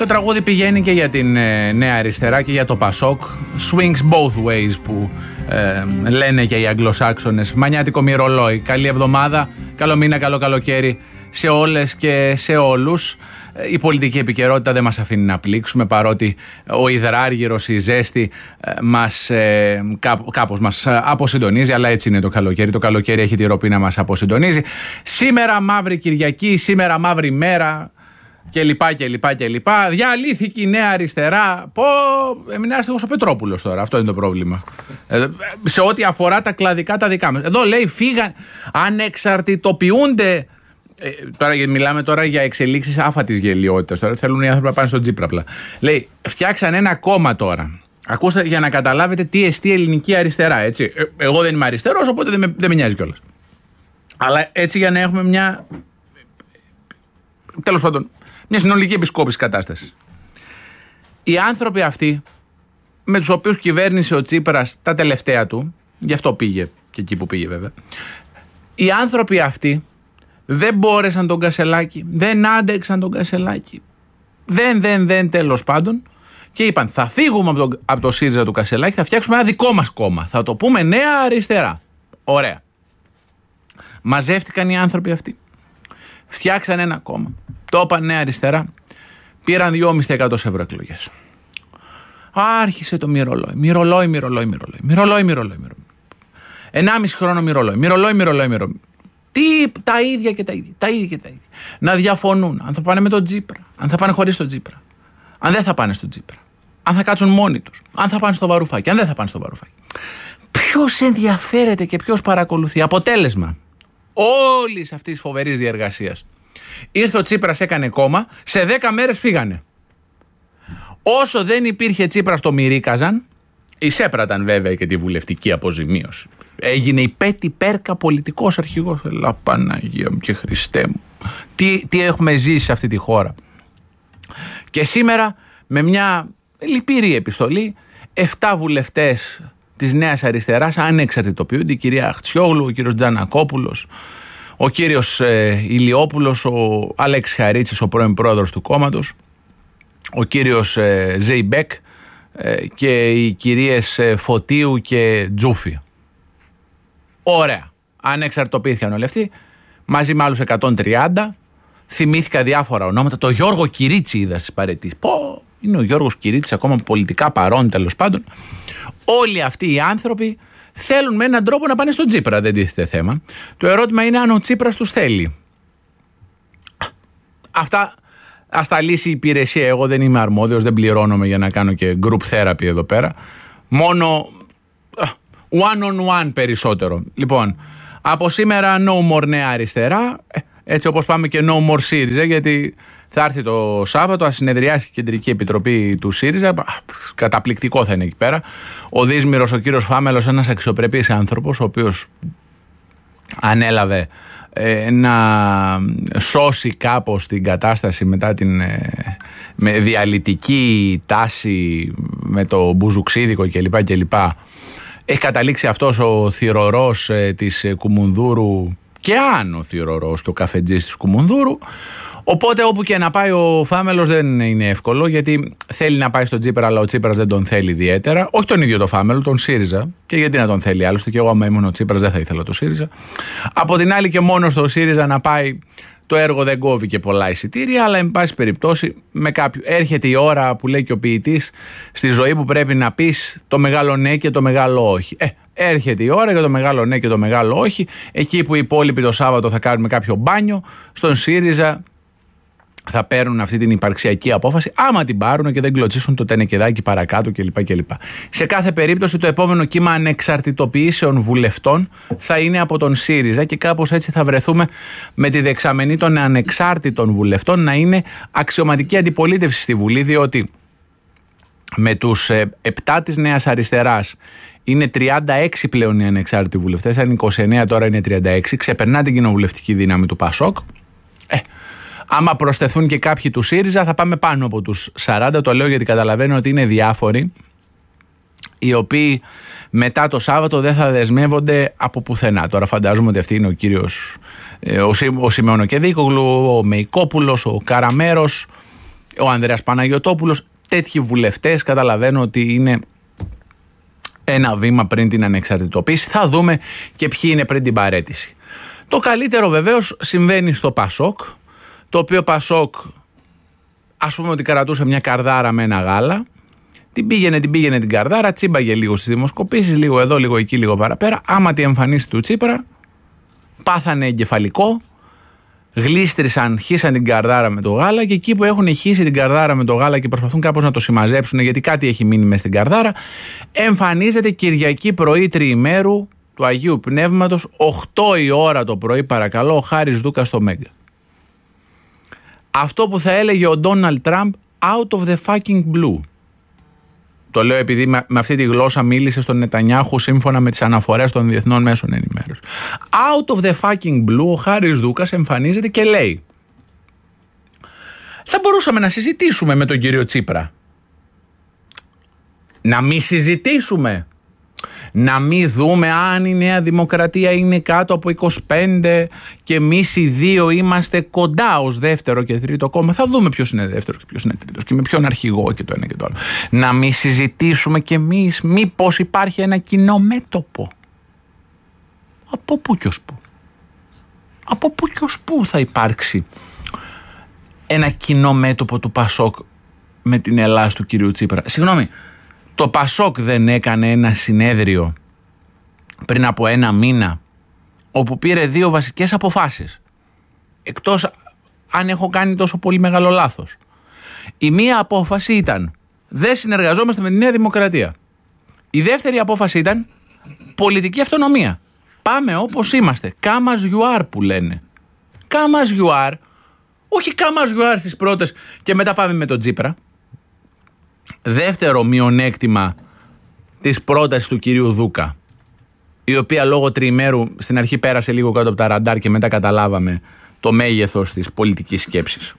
Το τραγούδι πηγαίνει και για την Νέα Αριστερά και για το Πασόκ. Swings both ways που λένε και οι Αγγλοσάξονες. Μανιάτικο μυρολόι. Καλή εβδομάδα, καλό μήνα, καλό καλοκαίρι σε όλες και σε όλους. Η πολιτική επικαιρότητα δεν μας αφήνει να πλήξουμε, παρότι ο υδράργυρος, η ζέστη κάπως μας αποσυντονίζει, αλλά έτσι είναι το καλοκαίρι. Το καλοκαίρι έχει τη ροπή να μας αποσυντονίζει. Σήμερα μαύρη Κυριακή, σήμερα μαύρη μέρα κλπ. Διαλύθηκε η Νέα Αριστερά. Έμεινε άστεγος ο Πετρόπουλος τώρα. Αυτό είναι το πρόβλημα. Σε ό,τι αφορά τα κλαδικά τα δικά μας. Εδώ λέει φύγαν, ανεξαρτητοποιούνται. Τώρα μιλάμε τώρα για εξελίξεις άφατης γελιότητας. Τώρα θέλουν οι άνθρωποι να πάνε στον Τσίπρα απλά. Λέει, φτιάξαν ένα κόμμα τώρα. Ακούστε για να καταλάβετε τι εστί ελληνική αριστερά. Έτσι. Εγώ δεν είμαι αριστερός, οπότε δεν με νοιάζει κιόλας. Αλλά έτσι για να έχουμε μια. Τέλος πάντων, μια συνολική επισκόπηση κατάστασης. Οι άνθρωποι αυτοί, με τους οποίους κυβέρνησε ο Τσίπρας τα τελευταία του, γι' αυτό πήγε και εκεί που πήγε βέβαια, οι άνθρωποι αυτοί δεν μπόρεσαν τον Κασελάκη, δεν άντεξαν τον Κασελάκη, δεν τέλος πάντων, και είπαν θα φύγουμε από το ΣΥΡΙΖΑ του Κασελάκη, θα φτιάξουμε ένα δικό μας κόμμα, θα το πούμε Νέα Αριστερά. Ωραία. Μαζεύτηκαν οι άνθρωποι αυτοί, φτιάξαν ένα κόμμα, το είπαν Νέα Αριστερά, πήραν 2.500 ευρωεκλογές. Άρχισε το μυρολόι. 1,5 χρόνο μυρολόι. Τι, τα ίδια και τα ίδια. Να διαφωνούν, αν θα πάνε με τον Τσίπρα, αν θα πάνε χωρίς τον Τσίπρα, αν δεν θα πάνε στον Τσίπρα, αν θα κάτσουν μόνοι τους, αν θα πάνε στο Βαρουφάκι, αν δεν θα πάνε στο Βαρουφάκι. Ποιος ενδιαφέρεται και ποιος παρακολουθεί? Αποτέλεσμα όλης αυτής της φοβερής διεργασίας. Ήρθε ο Τσίπρας, έκανε κόμμα, σε 10 μέρες φύγανε. Όσο δεν υπήρχε Τσίπρας το μυρίκαζαν, εισέπραταν βέβαια και τη βουλευτική αποζημίωση. Έγινε η Πέτη Πέρκα πολιτικός αρχηγός. Ελά Παναγία μου και Χριστέ μου. Τι έχουμε ζήσει σε αυτή τη χώρα. Και σήμερα με μια λυπηρή επιστολή 7 βουλευτές της Νέας Αριστεράς ανεξαρτητοποιούνται. Η κυρία Αχτσιόγλου, ο κύριος Τζανακόπουλος, ο κύριος Ηλιόπουλος, ο Αλέξης Χαρίτσης, ο πρώην πρόεδρος του κόμματος, ο κύριος Ζεϊμπέκ και οι κυρίες Φωτίου και Τζούφη. Ωραία. Ανεξαρτητοποιήθηκαν όλοι αυτοί, μαζί με άλλους 130. Θυμήθηκα διάφορα ονόματα. Το Γιώργο Κυρίτσι είδα στις παραιτήσεις. Είναι ο Γιώργος Κυρίτσης ακόμα πολιτικά παρόν, τέλος πάντων. Όλοι αυτοί οι άνθρωποι θέλουν με έναν τρόπο να πάνε στον Τσίπρα, δεν τίθεται θέμα. Το ερώτημα είναι αν ο Τσίπρας τους θέλει. Αυτά ας τα λύσει η υπηρεσία. Εγώ δεν είμαι αρμόδιος, δεν πληρώνομαι για να κάνω και group therapy εδώ πέρα. Μόνο one on one περισσότερο. Λοιπόν, από σήμερα no more Νέα Αριστερά, έτσι όπως πάμε και no more ΣΥΡΙΖΑ, γιατί θα έρθει το Σάββατο, θα συνεδριάσει η Κεντρική Επιτροπή του ΣΥΡΙΖΑ, καταπληκτικό θα είναι εκεί πέρα. Ο Δίσμηρος, ο κύριος Φάμελος, ένας αξιοπρεπής άνθρωπος, ο οποίος ανέλαβε να σώσει κάπως την κατάσταση μετά την με διαλυτική τάση με το μπουζουξίδικο κλπ. Έχει καταλήξει αυτός ο θυρωρός της Κουμουνδούρου και άνω θυρωρός και ο καφετζής της Κουμουνδούρου. Οπότε όπου και να πάει ο Φάμελος δεν είναι εύκολο, γιατί θέλει να πάει στον Τσίπρα, αλλά ο Τσίπρας δεν τον θέλει ιδιαίτερα. Όχι τον ίδιο το Φάμελο, τον ΣΥΡΙΖΑ. Και γιατί να τον θέλει άλλωστε, και εγώ άμα ήμουν ο Τσίπρας δεν θα ήθελα το ΣΥΡΙΖΑ. Από την άλλη και μόνο στο ΣΥΡΙΖΑ να πάει, το έργο δεν κόβει και πολλά εισιτήρια, αλλά εν πάση περιπτώσει με κάποιου. Έρχεται η ώρα που λέει και ο ποιητής στη ζωή που πρέπει να πεις το μεγάλο ναι και το μεγάλο όχι. Έρχεται η ώρα για το μεγάλο ναι και το μεγάλο όχι. Εκεί που οι υπόλοιποι το Σάββατο θα κάνουμε κάποιο μπάνιο, στον ΣΥΡΙΖΑ θα παίρνουν αυτή την υπαρξιακή απόφαση, άμα την πάρουν και δεν κλωτσίσουν το τενεκεδάκι παρακάτω κλπ. Σε κάθε περίπτωση το επόμενο κύμα ανεξαρτητοποιήσεων βουλευτών θα είναι από τον ΣΥΡΙΖΑ και κάπως έτσι θα βρεθούμε με τη δεξαμενή των ανεξάρτητων βουλευτών να είναι αξιωματική αντιπολίτευση στη Βουλή, διότι με τους 7 της Νέας Αριστεράς είναι 36 πλέον οι ανεξάρτητοι βουλευτές, αν είναι 29 τώρα είναι 36, ξεπερνά την κοινοβουλευτική δύναμη του ΠΑΣΟΚ. Άμα προσθεθούν και κάποιοι του ΣΥΡΙΖΑ θα πάμε πάνω από τους 40, το λέω γιατί καταλαβαίνω ότι είναι διάφοροι οι οποίοι μετά το Σάββατο δεν θα δεσμεύονται από πουθενά. Τώρα φαντάζομαι ότι αυτή είναι ο κύριος ο Σιμεωνοκεδίκογλου, ο Μεϊκόπουλος, ο Καραμέρος, ο Ανδρέας Παναγιωτόπουλος. Τέτοιοι βουλευτές καταλαβαίνω ότι είναι ένα βήμα πριν την ανεξαρτητοποίηση. Θα δούμε και ποιοι είναι πριν την παραίτηση. Το καλύτερο βεβαίως συμβαίνει στο Πασόκ, το οποίο Πασόκ ας πούμε ότι κρατούσε μια καρδάρα με ένα γάλα, την πήγαινε την καρδάρα, τσίμπαγε λίγο στις δημοσκοπήσεις, λίγο εδώ, λίγο εκεί, λίγο παραπέρα. Άμα τη εμφανίσει του Τσίπρα, πάθανε εγκεφαλικό, γλίστρισαν, χύσαν την καρδάρα με το γάλα και εκεί που έχουν χύσει την καρδάρα με το γάλα και προσπαθούν κάπως να το συμμαζέψουν γιατί κάτι έχει μείνει μες στην καρδάρα, εμφανίζεται Κυριακή πρωί τριημέρου του Αγίου Πνεύματος, 8 η ώρα το πρωί παρακαλώ, ο Χάρης Δούκας στο Μέγκα. Αυτό που θα έλεγε ο Ντόναλντ Τραμπ, out of the fucking blue. Το λέω επειδή με αυτή τη γλώσσα μίλησε στον Νετανιάχου σύμφωνα με τις αναφορές των διεθνών μέσων ενημέρωσης. Out of the fucking blue ο Χάρης Δούκας εμφανίζεται και λέει: θα μπορούσαμε να συζητήσουμε με τον κύριο Τσίπρα. Να μην συζητήσουμε. Να μην δούμε αν η Νέα Δημοκρατία είναι κάτω από 25 και εμείς οι δύο είμαστε κοντά ως δεύτερο και τρίτο κόμμα. Θα δούμε ποιος είναι δεύτερος και ποιος είναι τρίτος και με ποιον αρχηγό και το ένα και το άλλο. Να μην συζητήσουμε κι εμείς μήπως υπάρχει ένα κοινό μέτωπο. Από πού και ως πού. Από πού και ως πού θα υπάρξει ένα κοινό μέτωπο του Πασόκ με την Ελλάς του κυρίου Τσίπρα. Συγγνώμη. Το Πασόκ δεν έκανε ένα συνέδριο πριν από ένα μήνα όπου πήρε 2 βασικές αποφάσεις, εκτός αν έχω κάνει τόσο πολύ μεγάλο λάθος. Η μία απόφαση ήταν δεν συνεργαζόμαστε με τη Νέα Δημοκρατία. Η δεύτερη απόφαση ήταν πολιτική αυτονομία. Πάμε όπως είμαστε. Come as you are που λένε. Come as you are. Όχι come as you are στις πρώτες και μετά πάμε με τον Τσίπρα. Δεύτερο μειονέκτημα της πρότασης του κυρίου Δούκα, η οποία λόγω τριημέρου στην αρχή πέρασε λίγο κάτω από τα ραντάρ και μετά καταλάβαμε το μέγεθος της πολιτικής σκέψης.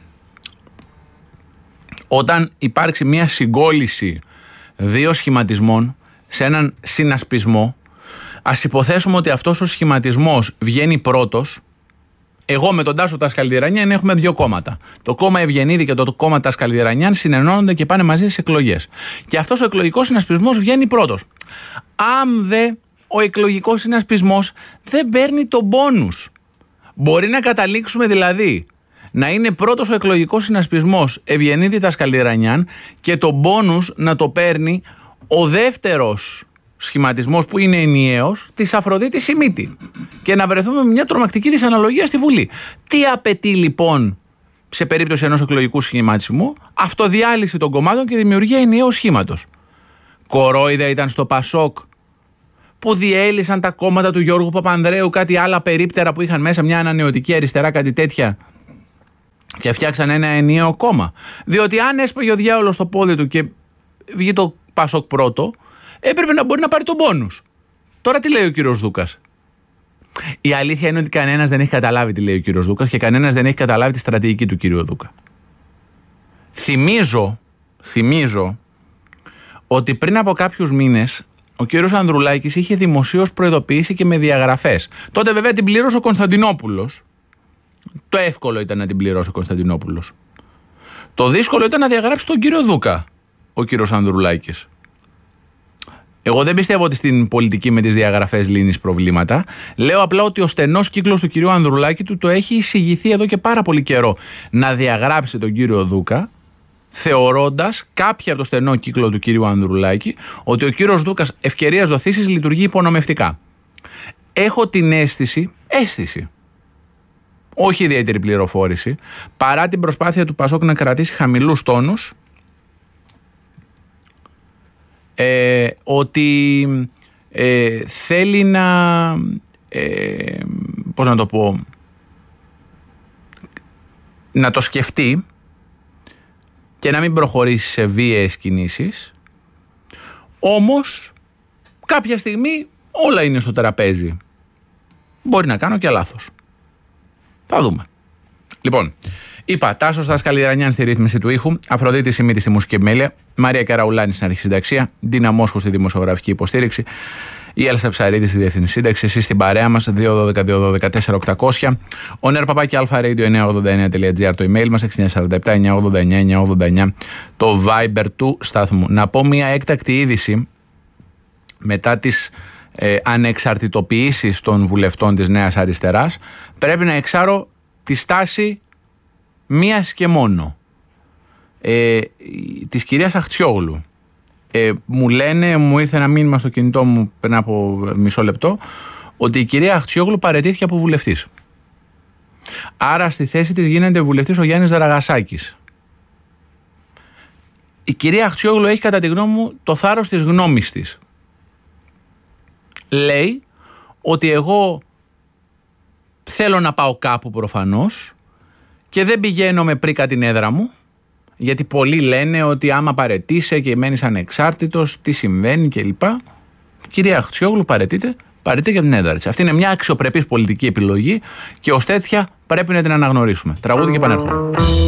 Όταν υπάρξει μια συγκόλληση 2 σχηματισμών σε έναν συνασπισμό, ας υποθέσουμε ότι αυτός ο σχηματισμός βγαίνει πρώτος. Εγώ με τον Τάσο Τασκαλδιρανιάν έχουμε 2 κόμματα. Το κόμμα Ευγενίδη και το κόμμα Τασκαλδιρανιάν συνενώνονται και πάνε μαζί στις εκλογές. Και αυτός ο εκλογικός συνασπισμός βγαίνει πρώτος. Αν δε ο εκλογικός συνασπισμός δεν παίρνει το μπόνους, μπορεί να καταλήξουμε δηλαδή να είναι πρώτος ο εκλογικός συνασπισμός Ευγενίδη Τασκαλδιρανιάν και το μπόνους να το παίρνει ο δεύτερος σχηματισμός που είναι ενιαίος της Αφροδίτης Σιμίτη και να βρεθούμε με μια τρομακτική δυσαναλογία στη Βουλή. Τι απαιτεί λοιπόν σε περίπτωση ενός εκλογικού σχηματισμού? Αυτοδιάλυση των κομμάτων και δημιουργία ενιαίου σχήματος. Κορόιδα ήταν στο Πασόκ που διέλυσαν τα κόμματα του Γιώργου Παπανδρέου, κάτι άλλα περίπτερα που είχαν μέσα, μια ανανεωτική αριστερά, κάτι τέτοια, και φτιάξαν ένα ενιαίο κόμμα. Διότι αν έσπαγε ο διάολος στο πόδι του και βγει το Πασόκ πρώτο, έπρεπε να μπορεί να πάρει τον μπόνους. Τώρα τι λέει ο κύριος Δούκας? Η αλήθεια είναι ότι κανένας δεν έχει καταλάβει τι λέει ο κύριος Δούκας και κανένας δεν έχει καταλάβει τη στρατηγική του κύριου Δούκα. Θυμίζω ότι πριν από κάποιους μήνες ο κύριος Ανδρουλάκης είχε δημοσίως προειδοποιήσει και με διαγραφές. Τότε βέβαια την πλήρωσε ο Κωνσταντινόπουλος. Το εύκολο ήταν να την πληρώσει ο Κωνσταντινόπουλος. Το δύσκολο ήταν να διαγράψει τον κύριο Δούκα ο κύριος Ανδρουλάκης. Εγώ δεν πιστεύω ότι στην πολιτική με τις διαγραφές λύνεις προβλήματα. Λέω απλά ότι ο στενός κύκλος του κυρίου Ανδρουλάκη το έχει εισηγηθεί εδώ και πάρα πολύ καιρό να διαγράψει τον κύριο Δούκα, θεωρώντας κάποιοι από το στενό κύκλο του κυρίου Ανδρουλάκη ότι ο κύριος Δούκας ευκαιρίας δοθήσης λειτουργεί υπονομευτικά. Έχω την αίσθηση, όχι ιδιαίτερη πληροφόρηση, παρά την προσπάθεια του Πασόκ να κρατήσει χαμηλούς τόνους, ότι θέλει να πώς να το πω, να το σκεφτεί και να μην προχωρήσει σε βίαιες κινήσεις. Όμως κάποια στιγμή όλα είναι στο τραπέζι. Μπορεί να κάνω και λάθος. Θα δούμε. Λοιπόν, είπα, Τάσος Δασκαλιρανιάν στη ρύθμιση του ήχου, Αφροδίτη Σιμίτη στη μουσική επιμέλεια, Μαρία Καραουλάνη στην αρχισυνταξία, Ντίνα Μόσχου στη δημοσιογραφική υποστήριξη. Η Έλσα Ψαρίδη στη Διεθνή Σύνταξη. Εσείς στην παρέα μας 212-212-4800. Ο nerpapaki-alpha-radio989.gr το email μας, 6947-989-989 το Viber του σταθμού. Να πω μια έκτακτη είδηση μετά τις ανεξαρτητοποιήσεις των βουλευτών της Νέας Αριστεράς. Πρέπει να εξάρω τη στάση μίας και μόνο της κυρίας Αχτσιόγλου. Μου ήρθε ένα μήνυμα στο κινητό μου πριν από μισό λεπτό ότι η κυρία Αχτσιόγλου παραιτήθηκε από βουλευτής. Άρα στη θέση της γίνεται βουλευτής ο Γιάννης Δραγασάκης. Η κυρία Αχτσιόγλου έχει κατά τη γνώμη μου το θάρρος της γνώμης της. Λέει ότι εγώ θέλω να πάω κάπου προφανώς και δεν πηγαίνω με πρίκα την έδρα μου, γιατί πολλοί λένε ότι άμα παραιτείσαι και μένεις ανεξάρτητος, τι συμβαίνει κλπ. Κυρία Αχτσιόγλου παραιτείται για την έδρα της. Αυτή είναι μια αξιοπρεπής πολιτική επιλογή και ως τέτοια πρέπει να την αναγνωρίσουμε. Τραγούδι και επανέρχομαι.